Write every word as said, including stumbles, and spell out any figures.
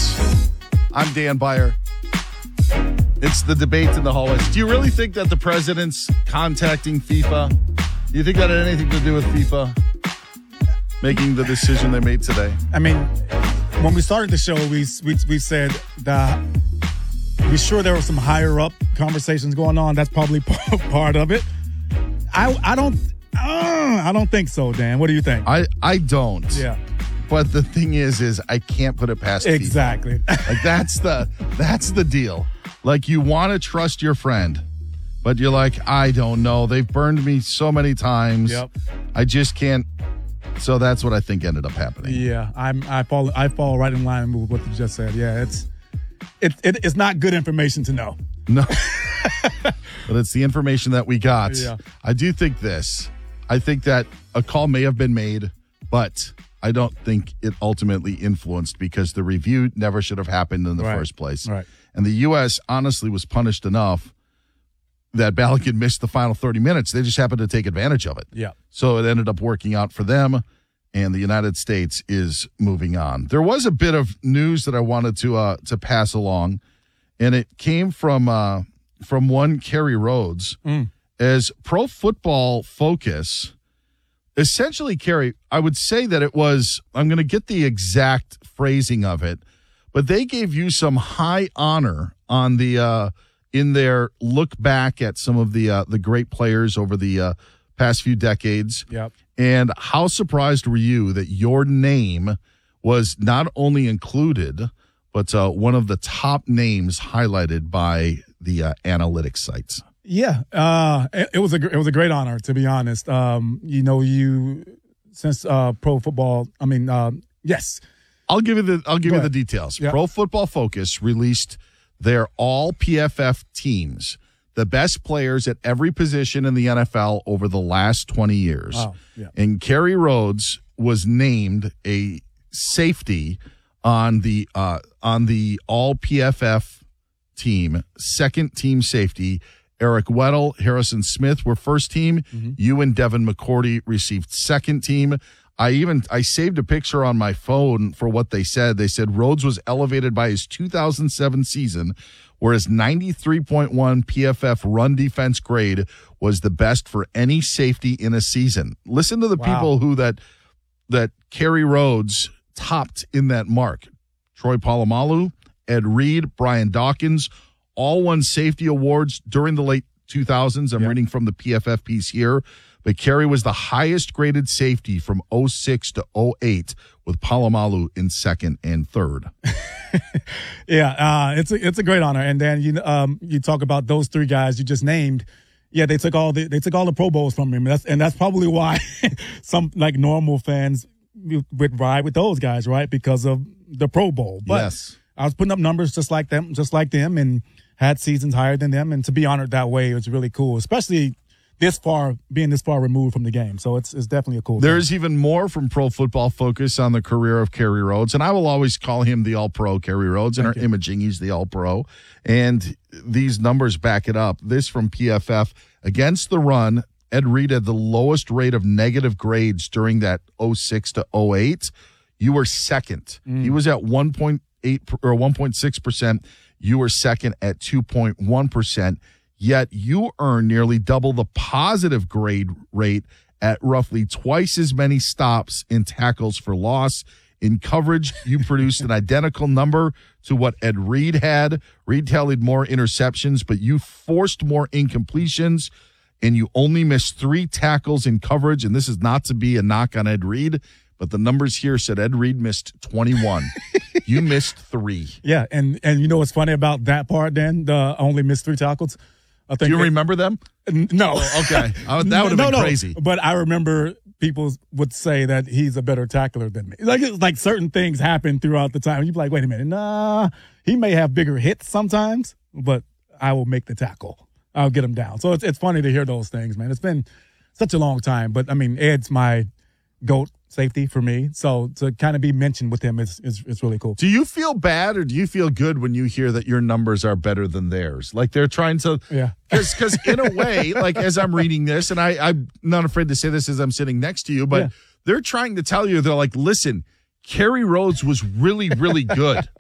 Sports. I'm Dan Beyer. It's the debate in the hallways. Do you really think that the president's contacting FIFA? Do you think that had anything to do with FIFA making the decision they made today? I mean, when we started the show, we we, we said that we're sure there were some higher up conversations going on. That's probably part of it. I I don't uh, I don't think so, Dan. What do you think? I, I don't. Yeah. But the thing is, is I can't put it past exactly. FIFA. Like that's the that's the deal. Like you want to trust your friend, but you're like, I don't know. They've burned me so many times. Yep. I just can't. So that's what I think ended up happening. Yeah, I'm I fall I fall right in line with what you just said. Yeah, it's it, it it's not good information to know. No. But it's the information that we got. Yeah. I do think this. I think that a call may have been made, but I don't think it ultimately influenced because the review never should have happened in the right. first place. Right. And the U S honestly was punished enough that Balogun missed the final thirty minutes. They just happened to take advantage of it. Yeah. So it ended up working out for them, and the United States is moving on. There was a bit of news that I wanted to uh, to pass along, and it came from uh, from one Kerry Rhodes. Mm. As Pro Football Focus, essentially, Kerry, I would say that it was, I'm going to get the exact phrasing of it, but they gave you some high honor on the uh, in their look back at some of the uh, the great players over the uh, past few decades. Yep. And how surprised were you that your name was not only included, but uh, one of the top names highlighted by the uh, analytics sites? Yeah, uh, it, it was a it was a great honor, to be honest. Um, you know, you since uh, Pro Football, I mean, uh, yes. I'll give you the I'll give Go you ahead. the details. Yep. Pro Football Focus released their all P F F teams, the best players at every position in the N F L over the last twenty years. Wow. Yeah. And Kerry Rhodes was named a safety on the uh, on the all P F F team, second team safety. Eric Weddle, Harrison Smith were first team. Mm-hmm. You and Devin McCourty received second team. I even I saved a picture on my phone for what they said. They said Rhodes was elevated by his two thousand seven season, where his ninety-three point one P F F run defense grade was the best for any safety in a season. Listen to the Wow. people who that that Kerry Rhodes topped in that mark. Troy Polamalu, Ed Reed, Brian Dawkins, all won safety awards during the late two thousands. I'm yep. reading from the P F F piece here. But Kerry was the highest graded safety from oh six to oh eight, with Polamalu in second and third. yeah, uh, it's a it's a great honor. And then you um you talk about those three guys you just named. Yeah, they took all the they took all the Pro Bowls from him. That's, and that's probably why some like normal fans would ride with those guys, right? Because of the Pro Bowl. But yes. I was putting up numbers just like them, just like them, and had seasons higher than them. And to be honored that way, it was really cool, especially this far, being this far removed from the game. So it's it's definitely a cool thing. There's even more from Pro Football Focus on the career of Kerry Rhodes, and I will always call him the All-Pro Kerry Rhodes. In our you. imaging, he's the All-Pro. And these numbers back it up. This from P F F. Against the run, Ed Reed had the lowest rate of negative grades during that oh six to oh eight. You were second. Mm. He was at one point eight or one point six percent. You were second at two point one percent. Yet you earn nearly double the positive grade rate at roughly twice as many stops in tackles for loss. In coverage, you produced an identical number to what Ed Reed had. Reed tallied more interceptions, but you forced more incompletions, and you only missed three tackles in coverage. And this is not to be a knock on Ed Reed, but the numbers here said Ed Reed missed twenty-one. You missed three. Yeah, and and you know what's funny about that part, Dan? The only missed three tackles. I think Do you it, remember them? No. Oh, okay. Uh, that would have no, been no. crazy. But I remember people would say that he's a better tackler than me. Like it's like certain things happen throughout the time. You'd be like, wait a minute, nah, he may have bigger hits sometimes, but I will make the tackle. I'll get him down. So it's it's funny to hear those things, man. It's been such a long time, but I mean, Ed's my GOAT safety for me. So to kind of be mentioned with him is, is is really cool. Do you feel bad or do you feel good when you hear that your numbers are better than theirs? Like they're trying to, yeah. Because in a way, like as I'm reading this, and I, I'm not afraid to say this as I'm sitting next to you, but yeah. they're trying to tell you, they're like, listen, Kerry Rhodes was really, really good.